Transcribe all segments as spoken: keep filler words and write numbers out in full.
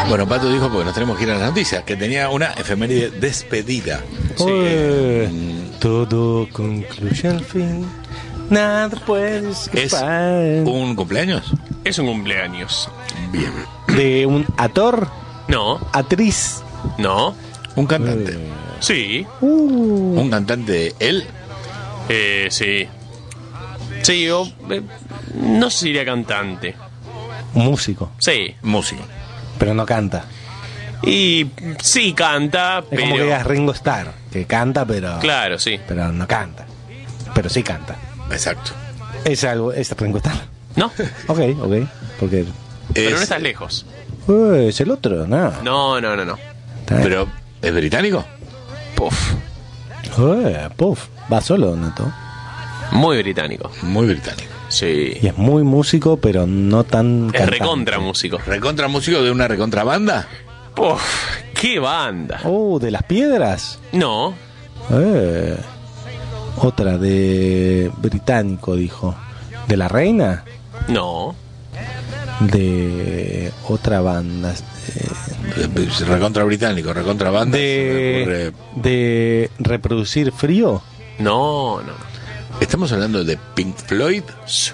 Bueno, Pato dijo, porque nos tenemos que ir a las noticias, que tenía una efeméride despedida. Sí. Mm, Todo concluye al fin. Nada puede ¿Es escapar. un cumpleaños? Es un cumpleaños. Bien. ¿De un actor? No, ¿Actriz? no. Un cantante. Sí. Uh, Un cantante, él. Eh, sí. Sí, yo... eh, no sé si diría cantante. músico, Sí. Músico. pero no canta. Y sí canta, Es pero... como que digas Ringo Starr, que canta, pero Claro, sí. pero no canta. Pero sí canta. Exacto. ¿Es algo? ¿Es Ringo Starr? No, Ok, ok. Porque pero no Es- estás lejos. uh, es el otro, no. No, no, no, no. Está bien. Pero, ¿es británico? Puf. Uh, puf, va solo, Nato. Muy británico. Muy británico. Sí. Y es muy músico, pero no tan Es cantante. recontra músico. ¿Recontra músico de una recontra banda? Puf, qué banda. Uh, ¿de las piedras? No, Eh, otra de británico, dijo. ¿De la reina? no. De otra banda. eh, Recontra británico, recontra banda. se me de, ocurre- de reproducir frío. No, no. Estamos hablando de Pink Floyd. Sí.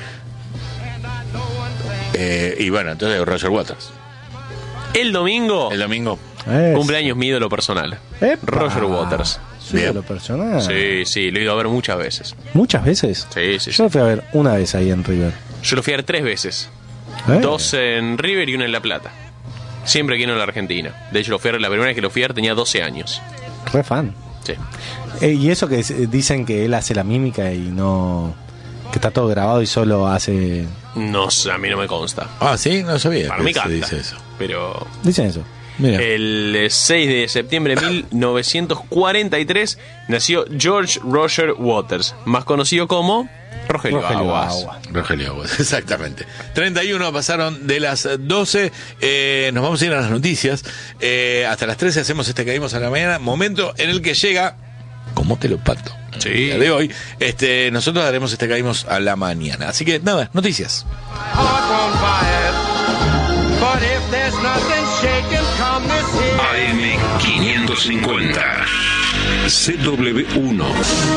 eh, y bueno, entonces Roger Waters. El domingo, El domingo. Es- cumpleaños mi ídolo personal. ¡Epa! Roger Waters. Su Bien. ídolo personal. Sí, sí, lo he ido a ver muchas veces. Muchas veces. Sí, sí, Yo sí. lo fui a ver una vez ahí en River. Yo lo fui a ver tres veces. Eh, Dos en River y una en La Plata. Siempre aquí en la Argentina. De hecho, lo fui a ver, la primera vez que lo fui a ver tenía doce años. Re fan. Sí. Eh, y eso que es- dicen que él hace la mímica y no... Que está todo grabado y solo hace... No sé, a mí no me consta. Ah, sí, no sabía Para que mí se canta. dice eso. Pero Dicen eso. Mira. el eh, seis de septiembre de mil novecientos cuarenta y tres nació George Roger Waters, más conocido como Rogelio, Rogelio Aguas. Aguas. Rogelio Aguas, exactamente. treinta y uno pasaron de las doce. Eh, nos vamos a ir a las noticias. Eh, hasta las trece hacemos este Caímos a la Mañana. Momento en el que llega, como te lo pato, Sí. el día de hoy, este, nosotros haremos este Caímos a la Mañana. Así que nada, noticias. heart won't buy it. But if there's nothing shaking, come this here. A M quinientos cincuenta C W uno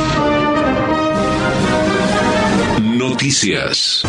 Noticias.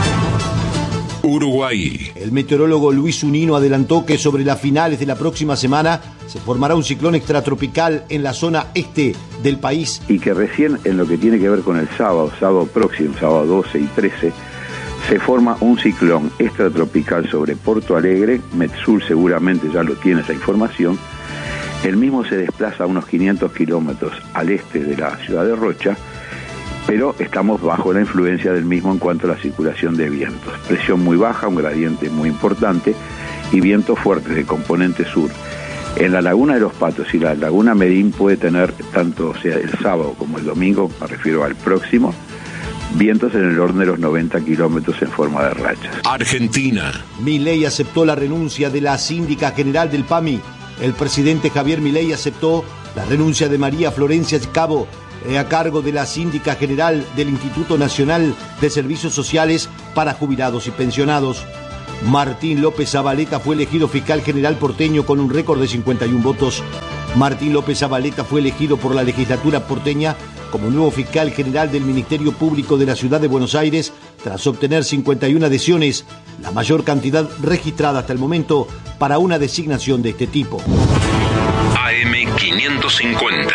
Uruguay. El meteorólogo Luis Unino adelantó que sobre las finales de la próxima semana se formará un ciclón extratropical en la zona este del país. Y que recién en lo que tiene que ver con el sábado, sábado próximo, sábado doce y trece, se forma un ciclón extratropical sobre Porto Alegre. Metsur seguramente ya lo tiene esa información. El mismo se desplaza a unos quinientos kilómetros al este de la ciudad de Rocha, pero estamos bajo la influencia del mismo en cuanto a la circulación de vientos. Presión muy baja, un gradiente muy importante y vientos fuertes de componente sur. En la laguna de los Patos y la laguna Medín puede tener, tanto sea el sábado como el domingo, me refiero al próximo, vientos en el orden de los noventa kilómetros en forma de rachas. Argentina. Milei aceptó la renuncia de la síndica general del P A M I. El presidente Javier Milei aceptó la renuncia de María Florencia Cabo eh, a cargo de la síndica general del Instituto Nacional de Servicios Sociales para Jubilados y Pensionados. Martín López Zabaleta fue elegido fiscal general porteño con un récord de cincuenta y uno votos. Martín López Zabaleta fue elegido por la legislatura porteña como nuevo fiscal general del Ministerio Público de la Ciudad de Buenos Aires tras obtener cincuenta y una adhesiones, la mayor cantidad registrada hasta el momento para una designación de este tipo. A M quinientos cincuenta.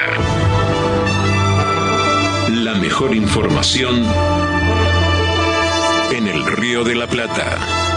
La mejor información en el Río de la Plata.